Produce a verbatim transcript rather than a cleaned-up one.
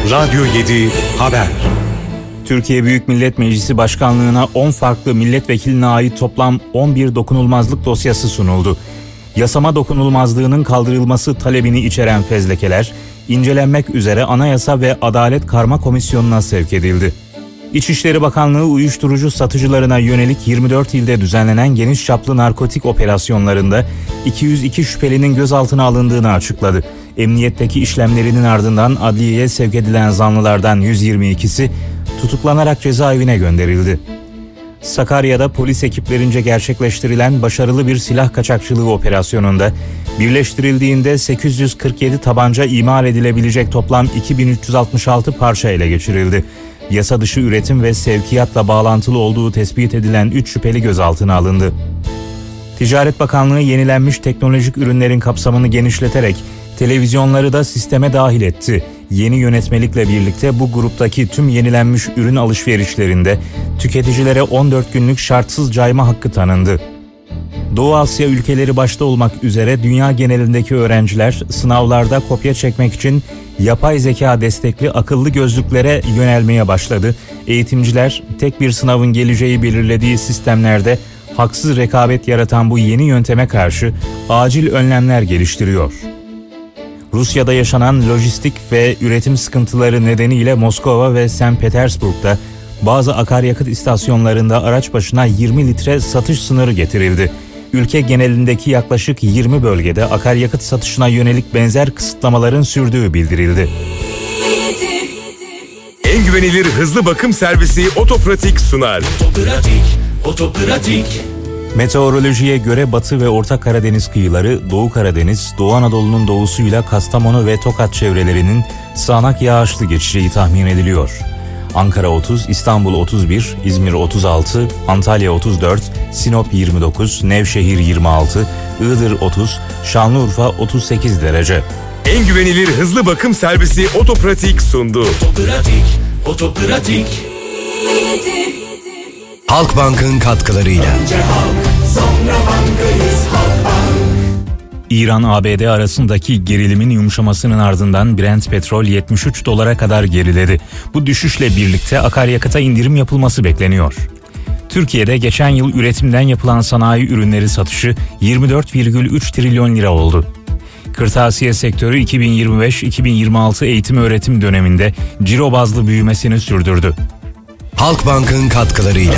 Radyo yedi Haber. Türkiye Büyük Millet Meclisi Başkanlığı'na on farklı milletvekiline ait toplam on bir dokunulmazlık dosyası sunuldu. Yasama dokunulmazlığının kaldırılması talebini içeren fezlekeler, incelenmek üzere Anayasa ve Adalet Karma Komisyonu'na sevk edildi. İçişleri Bakanlığı uyuşturucu satıcılarına yönelik yirmi dört ilde düzenlenen geniş çaplı narkotik operasyonlarında iki yüz iki şüphelinin gözaltına alındığını açıkladı. Emniyetteki işlemlerinin ardından adliyeye sevk edilen zanlılardan yüz yirmi ikisi tutuklanarak cezaevine gönderildi. Sakarya'da polis ekiplerince gerçekleştirilen başarılı bir silah kaçakçılığı operasyonunda birleştirildiğinde sekiz yüz kırk yedi tabanca imal edilebilecek toplam iki bin üç yüz altmış altı parça ele geçirildi. Yasa dışı üretim ve sevkiyatla bağlantılı olduğu tespit edilen üç şüpheli gözaltına alındı. Ticaret Bakanlığı yenilenmiş teknolojik ürünlerin kapsamını genişleterek televizyonları da sisteme dahil etti. Yeni yönetmelikle birlikte bu gruptaki tüm yenilenmiş ürün alışverişlerinde tüketicilere on dört günlük şartsız cayma hakkı tanındı. Doğu Asya ülkeleri başta olmak üzere dünya genelindeki öğrenciler sınavlarda kopya çekmek için yapay zeka destekli akıllı gözlüklere yönelmeye başladı. Eğitimciler tek bir sınavın geleceği belirlediği sistemlerde haksız rekabet yaratan bu yeni yönteme karşı acil önlemler geliştiriyor. Rusya'da yaşanan lojistik ve üretim sıkıntıları nedeniyle Moskova ve Sankt Petersburg'da bazı akaryakıt istasyonlarında araç başına yirmi litre satış sınırı getirildi. Ülke genelindeki yaklaşık yirmi bölgede akaryakıt satışına yönelik benzer kısıtlamaların sürdüğü bildirildi. En güvenilir hızlı bakım servisi Otopratik sunar. Otopratik, Otopratik. Meteorolojiye göre Batı ve Orta Karadeniz kıyıları, Doğu Karadeniz, Doğu Anadolu'nun doğusuyla Kastamonu ve Tokat çevrelerinin sağanak yağışlı geçeceği tahmin ediliyor. Ankara otuz, İstanbul otuz bir, İzmir otuz altı, Antalya otuz dört, Sinop yirmi dokuz, Nevşehir yirmi altı, Iğdır otuz, Şanlıurfa otuz sekiz derece. En güvenilir hızlı bakım servisi Otopratik sundu. Otopratik, Otopratik. Halkbank'ın katkılarıyla. Önce halk, sonra bankayız, Halkbank. İran-A B D arasındaki gerilimin yumuşamasının ardından Brent petrol yetmiş üç dolara kadar geriledi. Bu düşüşle birlikte akaryakıta indirim yapılması bekleniyor. Türkiye'de geçen yıl üretimden yapılan sanayi ürünleri satışı yirmi dört virgül üç trilyon lira oldu. Kırtasiye sektörü iki bin yirmi beş iki bin yirmi altı eğitim öğretim döneminde ciro bazlı büyümesini sürdürdü. Halkbank'ın katkılarıyla.